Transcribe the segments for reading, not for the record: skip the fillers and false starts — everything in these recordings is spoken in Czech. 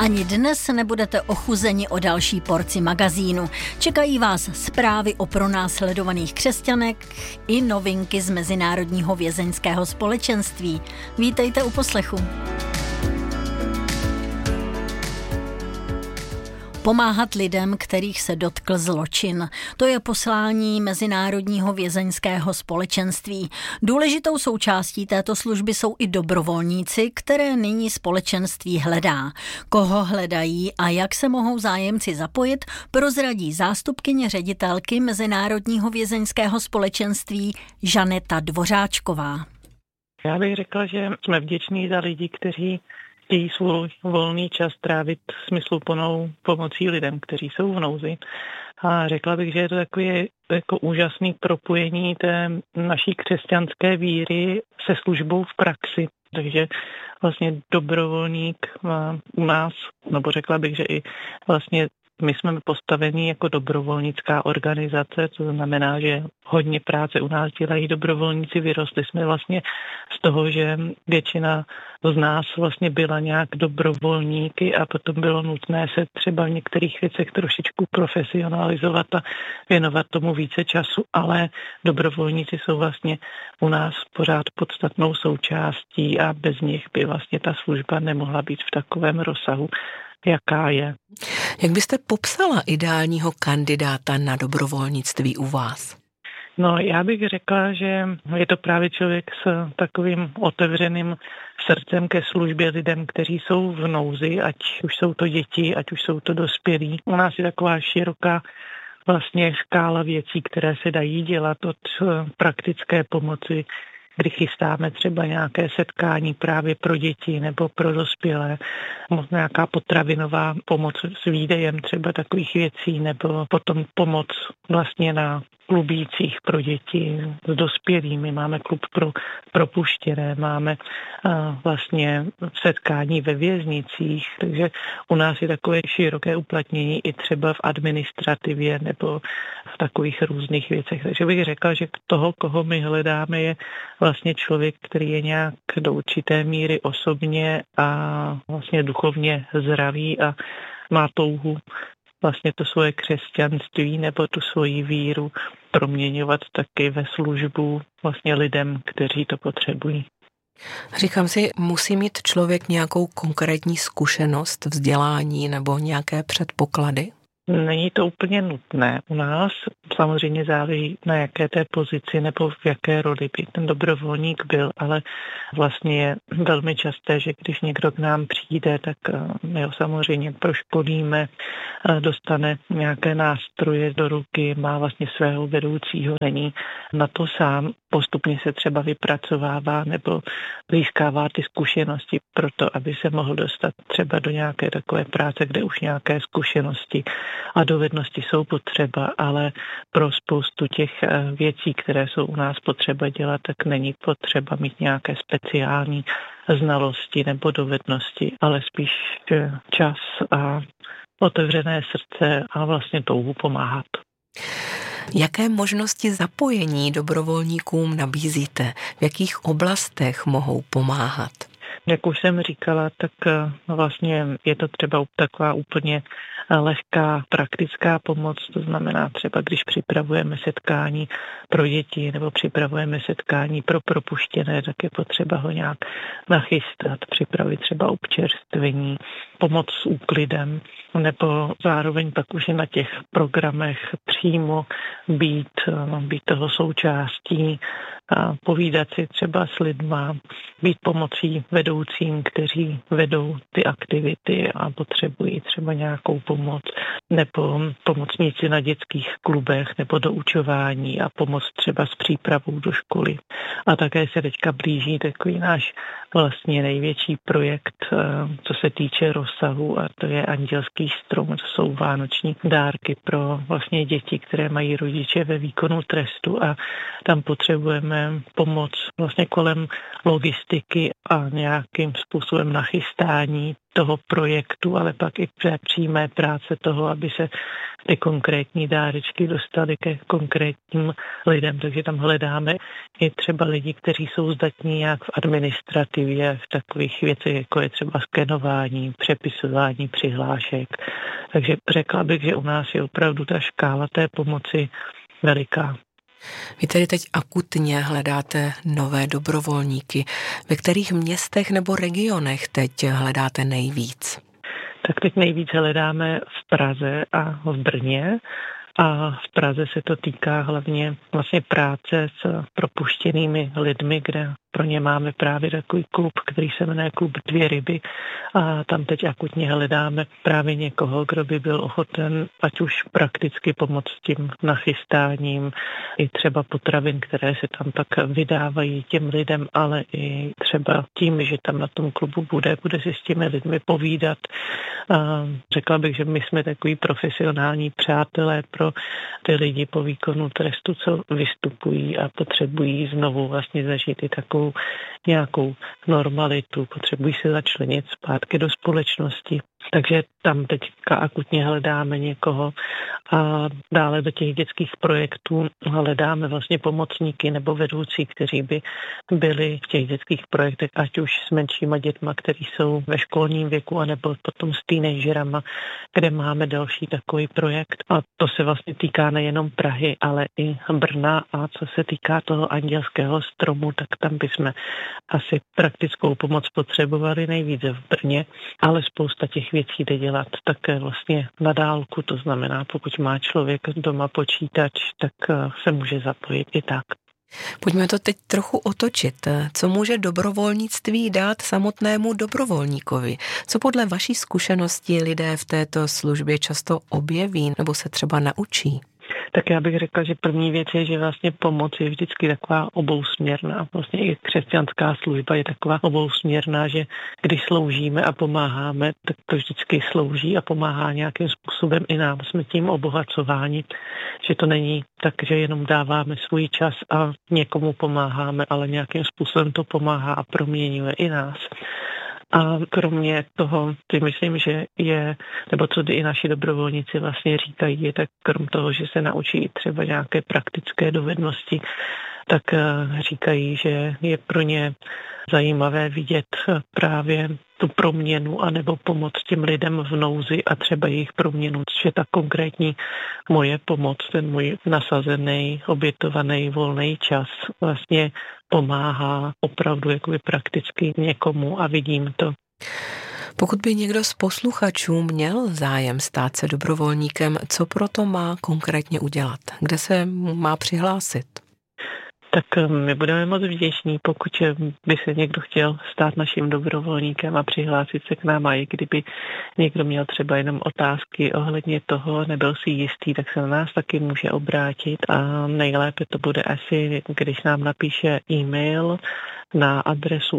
Ani dnes nebudete ochuzeni o další porci magazínu. Čekají vás zprávy o pronásledovaných křesťanech i novinky z Mezinárodního vězeňského společenství. Vítejte u poslechu. Pomáhat lidem, kterých se dotkl zločin. To je poslání Mezinárodního vězeňského společenství. Důležitou součástí této služby jsou i dobrovolníci, které nyní společenství hledá. Koho hledají a jak se mohou zájemci zapojit, prozradí zástupkyně ředitelky Mezinárodního vězeňského společenství Žaneta Dvořáčková. Já bych řekla, že jsme vděční za lidi, kteří chtějí svůj volný čas trávit smysluplnou pomocí lidem, kteří jsou v nouzi. A řekla bych, že je to takové jako úžasné propojení té naší křesťanské víry se službou v praxi. Takže vlastně dobrovolník u nás, nebo řekla bych, že i vlastně my jsme postavení jako dobrovolnická organizace, to znamená, že hodně práce u nás dělají dobrovolníci. Vyrostli jsme vlastně z toho, že většina z nás vlastně byla nějak dobrovolníky a potom bylo nutné se třeba v některých věcech trošičku profesionalizovat a věnovat tomu více času, ale dobrovolníci jsou vlastně u nás pořád podstatnou součástí a bez nich by vlastně ta služba nemohla být v takovém rozsahu, jaká je. Jak byste popsala ideálního kandidáta na dobrovolnictví u vás? No, já bych řekla, že je to právě člověk s takovým otevřeným srdcem ke službě lidem, kteří jsou v nouzi, ať už jsou to děti, ať už jsou to dospělí. U nás je taková široká vlastně škála věcí, které se dají dělat od praktické pomoci, kdy chystáme třeba nějaké setkání právě pro děti nebo pro dospělé, nějaká potravinová pomoc s výdejem třeba takových věcí, nebo potom pomoc vlastně na klubících pro děti s dospělými. Máme klub pro propuštěné, máme vlastně setkání ve věznicích, takže u nás je takové široké uplatnění i třeba v administrativě nebo v takových různých věcech. Takže bych řekla, že toho, koho my hledáme, je vlastně člověk, který je nějak do určité míry osobně a vlastně duchovně zdravý a má touhu vlastně to svoje křesťanství nebo tu svoji víru proměňovat taky ve službu vlastně lidem, kteří to potřebují. Říkám si, musí mít člověk nějakou konkrétní zkušenost, vzdělání nebo nějaké předpoklady? Není to úplně nutné. U nás samozřejmě záleží na jaké té pozici nebo v jaké roli by ten dobrovolník byl, ale vlastně je velmi časté, že když někdo k nám přijde, tak my ho samozřejmě proškolíme, dostane nějaké nástroje do ruky, má vlastně svého vedoucího, není na to sám, postupně se třeba vypracovává nebo získává ty zkušenosti pro to, aby se mohl dostat třeba do nějaké takové práce, kde už nějaké zkušenosti a dovednosti jsou potřeba, ale pro spoustu těch věcí, které jsou u nás potřeba dělat, tak není potřeba mít nějaké speciální znalosti nebo dovednosti, ale spíš čas a otevřené srdce a vlastně touhu pomáhat. Jaké možnosti zapojení dobrovolníkům nabízíte? V jakých oblastech mohou pomáhat? Jak už jsem říkala, tak vlastně je to třeba taková úplně lehká praktická pomoc, to znamená třeba, když připravujeme setkání pro děti nebo připravujeme setkání pro propuštěné, tak je potřeba ho nějak nachystat, připravit třeba občerstvení, pomoc s úklidem, nebo zároveň pak už i na těch programech přímo být toho součástí, a povídat si třeba s lidma, být pomocí vedoucím, kteří vedou ty aktivity a potřebují třeba nějakou pomoc, nebo pomocníci na dětských klubech nebo doučování a pomoc třeba s přípravou do školy. A také se teďka blíží takový náš vlastně největší projekt, co se týče rozsahu, a to je Andělský strom. To jsou vánoční dárky pro vlastně děti, které mají rodiče ve výkonu trestu a tam potřebujeme pomoc vlastně kolem logistiky a nějak nějakým způsobem nachystání toho projektu, ale pak i přímé práce toho, aby se ty konkrétní dárečky dostaly ke konkrétním lidem. Takže tam hledáme i třeba lidi, kteří jsou zdatní nějak v administrativě, v takových věcech, jako je třeba skenování, přepisování přihlášek. Takže řekla bych, že u nás je opravdu ta škála té pomoci veliká. Vy tedy teď akutně hledáte nové dobrovolníky. Ve kterých městech nebo regionech teď hledáte nejvíc? Tak teď nejvíc hledáme v Praze a v Brně. A v Praze se to týká hlavně vlastně práce s propuštěnými lidmi, kde pro ně máme právě takový klub, který se jmenuje Klub Dvě ryby. A tam teď akutně hledáme právě někoho, kdo by byl ochoten ať už prakticky pomoct tím nachystáním, i třeba potravin, které se tam pak vydávají těm lidem, ale i třeba tím, že tam na tom klubu bude si s těmi lidmi povídat. A řekla bych, že my jsme takový profesionální přátelé pro ty lidi po výkonu trestu, co vystupují a potřebují znovu vlastně zažít i takovou nějakou normalitu, potřebují se začlenit zpátky do společnosti. Takže tam teďka akutně hledáme někoho a dále do těch dětských projektů hledáme vlastně pomocníky nebo vedoucí, kteří by byli v těch dětských projektech, ať už s menšíma dětma, kteří jsou ve školním věku, anebo potom s teenagerama, kde máme další takový projekt. A to se vlastně týká nejenom Prahy, ale i Brna. A co se týká toho Andělského stromu, tak tam bychom asi praktickou pomoc potřebovali nejvíce v Brně, ale spousta těch věcí jde dělat také vlastně na dálku, to znamená, pokud má člověk doma počítač, tak se může zapojit i tak. Pojďme to teď trochu otočit. Co může dobrovolnictví dát samotnému dobrovolníkovi? Co podle vaší zkušenosti lidé v této službě často objeví nebo se třeba naučí? Tak já bych řekla, že první věc je, že vlastně pomoc je vždycky taková obousměrná. Vlastně i křesťanská služba je taková obousměrná, že když sloužíme a pomáháme, tak to vždycky slouží a pomáhá nějakým způsobem i nám. Jsme tím obohacováni, že to není tak, že jenom dáváme svůj čas a někomu pomáháme, ale nějakým způsobem to pomáhá a proměňuje i nás. A kromě toho, si myslím, že je, nebo co i naši dobrovolníci vlastně říkají, je tak krom toho, že se naučí i třeba nějaké praktické dovednosti, tak říkají, že je pro ně zajímavé vidět právě tu proměnu anebo pomoc těm lidem v nouzi a třeba jejich proměnu, že ta konkrétní moje pomoc, ten můj nasazený, obětovaný volný čas vlastně pomáhá opravdu jakoby prakticky někomu a vidím to. Pokud by někdo z posluchačů měl zájem stát se dobrovolníkem, co proto má konkrétně udělat? Kde se má přihlásit? Tak my budeme moc vděční, pokud by se někdo chtěl stát naším dobrovolníkem a přihlásit se k nám, a i kdyby někdo měl třeba jenom otázky ohledně toho, nebyl si jistý, tak se na nás taky může obrátit a nejlépe to bude asi, když nám napíše e-mail na adresu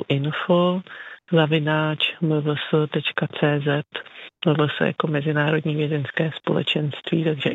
info@mvs.cz, MVS jako Mezinárodní vězeňské společenství, takže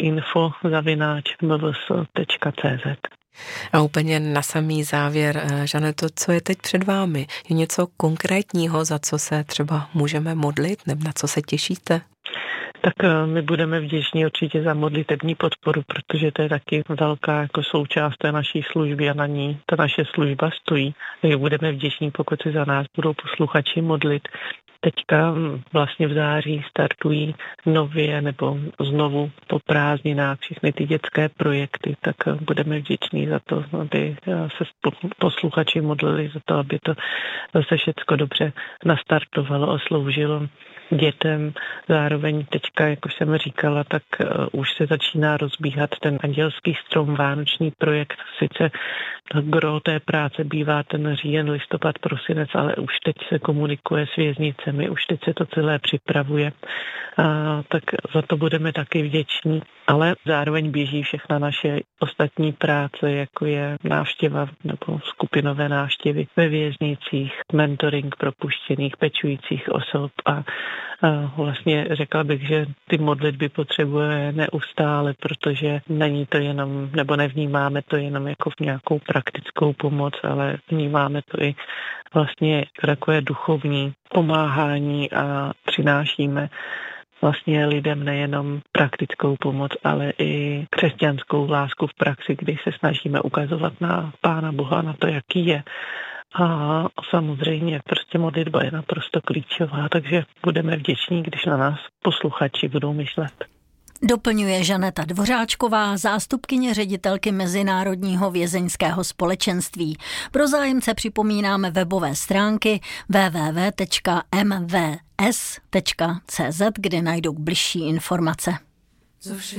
info@mvs.cz. A úplně na samý závěr, Žaneto, co je teď před vámi? Je něco konkrétního, za co se třeba můžeme modlit, nebo na co se těšíte? Tak my budeme vděční určitě za modlitební podporu, protože to je taky velká jako součást té naší služby a na ní ta naše služba stojí. Takže budeme vděční, pokud se za nás budou posluchači modlit. Teďka vlastně v září startují nově nebo znovu po prázdninách všechny ty dětské projekty, tak budeme vděční za to, aby se posluchači modlili za to, aby to zase všechno dobře nastartovalo a sloužilo dětem. Zároveň teďka, jak už jsem říkala, tak už se začíná rozbíhat ten Andělský strom, vánoční projekt. Sice gro té práce bývá ten říjen, listopad, prosinec, ale už teď se komunikuje s věznicemi dětmi. Už teď se to celé připravuje, tak za to budeme taky vděční. Ale zároveň běží všechna naše ostatní práce, jako je návštěva nebo skupinové návštěvy ve věznicích, mentoring propuštěných, pečujících osob a vlastně řekla bych, že ty modlitby potřebujeme neustále, protože není to jenom, nebo nevnímáme to jenom jako v nějakou praktickou pomoc, ale vnímáme to i vlastně takové duchovní pomáhání a přinášíme vlastně lidem nejenom praktickou pomoc, ale i křesťanskou lásku v praxi, kdy se snažíme ukazovat na Pána Boha, na to, jaký je. A samozřejmě prostě modlitba je naprosto klíčová, takže budeme vděční, když na nás posluchači budou myslet. Doplňuje Žaneta Dvořáčková, zástupkyně ředitelky Mezinárodního vězeňského společenství. Pro zájemce připomínáme webové stránky www.mvs.cz, kde najdou bližší informace.